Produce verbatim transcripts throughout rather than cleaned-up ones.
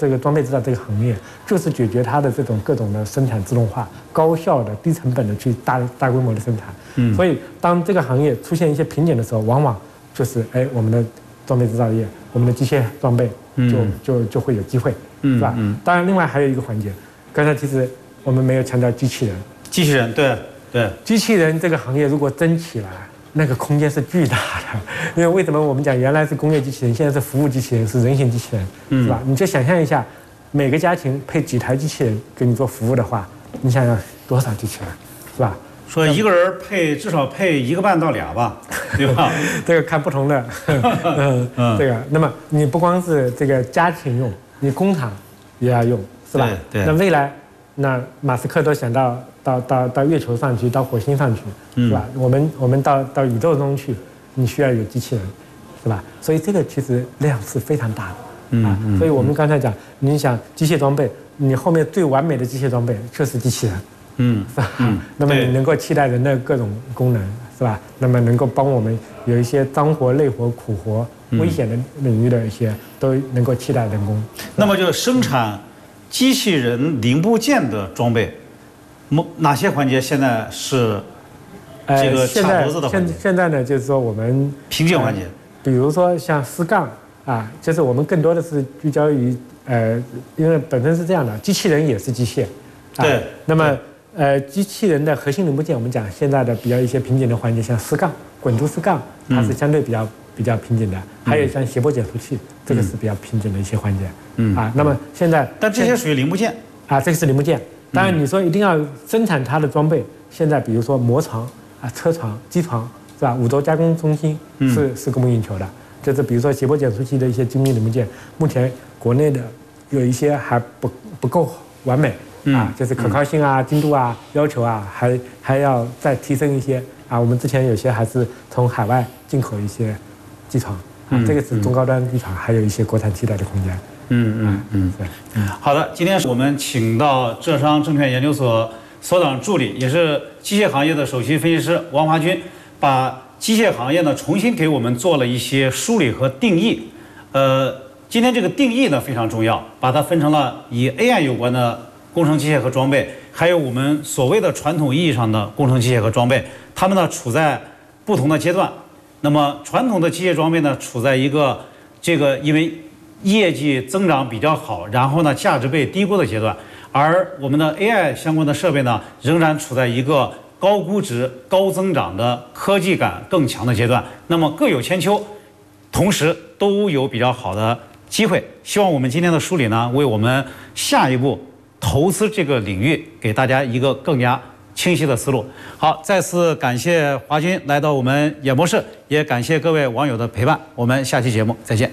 这个装备制造这个行业，就是解决它的这种各种的生产自动化、高效的、低成本的去大大规模的生产。嗯，所以当这个行业出现一些瓶颈的时候，往往就是哎，我们的装备制造业、我们的机械装备就、嗯、就就会有机会，是吧？嗯，当然，另外还有一个环节，刚才其实我们没有强调机器人。 机器人，对对， 机器人这个行业如果真起来，那个空间是巨大的。因为为什么我们讲原来是工业机器人，现在是服务机器人，是人形机器人，嗯、是吧？你就想象一下，每个家庭配几台机器人给你做服务的话，你想想多少机器人，是吧？ 说一个人配至少配一个半到俩吧，对吧？ 这个看不同的，嗯嗯，这个。那么你不光是这个家庭用，你工厂也要用，是吧？ 对。 那未来，那马斯克都想到到到到月球上去，到火星上去，是吧？嗯、我们我们到到宇宙中去，你需要有机器人，是吧？所以这个其实量是非常大的，嗯、啊。所以我们刚才讲，你想机械装备，你后面最完美的机械装备就是机器人。嗯，是吧？嗯，那么你能够替代人的各种功能，是吧？那么能够帮我们有一些脏活、累活、苦活、危险的领域的一些，都能够替代人工。 那么就生产机器人零部件的装备，某哪些环节现在是这个卡脖子的环节？ 现现在呢，就是说我们瓶颈环节， 比如说像丝杠啊，就是我们更多的是聚焦于呃，因为本身是这样的，机器人也是机械， 对， 那么。呃，机器人的核心零部件，我们讲现在的比较一些瓶颈的环节，像丝杠、滚珠丝杠，它是相对比较比较瓶颈的。还有像谐波减速器，这个是比较瓶颈的一些环节。嗯啊，那么现在， 但这些属于零部件啊，这个是零部件。当然，你说一定要生产它的装备，现在比如说磨床啊、车床、机床，是吧？五轴加工中心是是供不应求的。就是比如说谐波减速器的一些精密零部件，目前国内的有一些还不不够完美。啊，就是可靠性啊、精度啊、要求啊，还还要再提升一些啊。我们之前有些还是从海外进口一些机床啊，这个是中高端机床，还有一些国产替代的空间。 嗯嗯嗯，对。嗯，好的，今天我们请到浙商证券研究所所长助理，也是机械行业的首席分析师王华军，把机械行业呢重新给我们做了一些梳理和定义。呃，今天这个定义呢非常重要，把它分成了以 A I 有关的工程机械和装备，还有我们所谓的传统意义上的工程机械和装备，它们呢处在不同的阶段。那么传统的机械装备呢，处在一个这个因为业绩增长比较好，然后呢价值被低估的阶段，而我们的 A I 相关的设备呢，仍然处在一个高估值、高增长的科技感更强的阶段。那么各有千秋，同时都有比较好的机会。希望我们今天的梳理呢，为我们下一步投资这个领域给大家一个更加清晰的思路。好，再次感谢华军来到我们演播室，也感谢各位网友的陪伴。我们下期节目再见。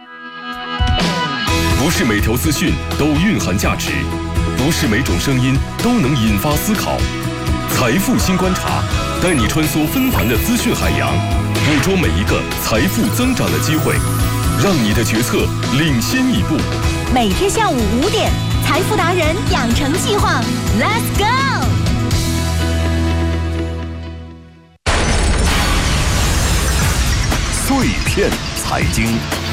不是每条资讯都蕴含价值，不是每种声音都能引发思考。财富新观察，带你穿梭纷繁的资讯海洋，捕捉每一个财富增长的机会，让你的决策领先一步。 每天下午五点。财富达人养成计划 ，Let's go！ 碎片财经，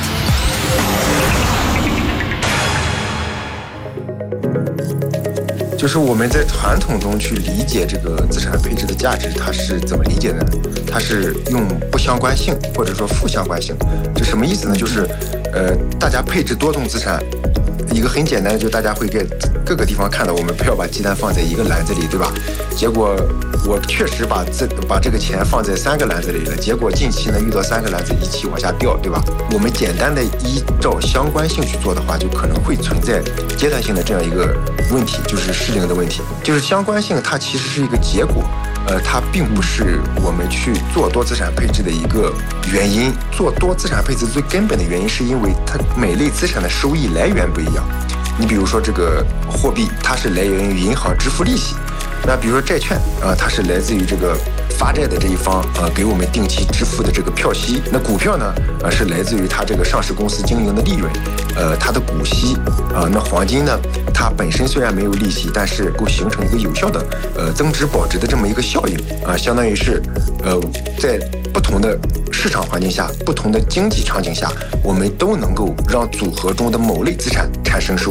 就是我们在传统中去理解这个资产配置的价值，它是怎么理解的呢？它是用不相关性或者说负相关性，这什么意思呢？就是，呃，大家配置多种资产。一个很简单的，就大家会在各个地方看到，我们不要把鸡蛋放在一个篮子里，对吧？结果我确实把这把这个钱放在三个篮子里了，结果近期呢遇到三个篮子一起往下掉，对吧？我们简单的依照相关性去做的话，就可能会存在阶段性的这样一个问题，就是适龄的问题。就是相关性它其实是一个结果，呃，它并不是我们去做多资产配置的一个原因。做多资产配置最根本的原因是因为它每类资产的收益来源不一样。你比如说这个货币，它是来源于银行支付利息；那比如说债券啊、呃，它是来自于这个发债的这一方啊、呃、给我们定期支付的这个票息。那股票呢，呃是来自于它这个上市公司经营的利润，呃它的股息啊、呃。那黄金呢，它本身虽然没有利息，但是够形成一个有效的呃增值保值的这么一个效应啊、呃，相当于是呃在不同的市场环境下、不同的经济场景下，我们都能够让组合中的某类资产产生收益。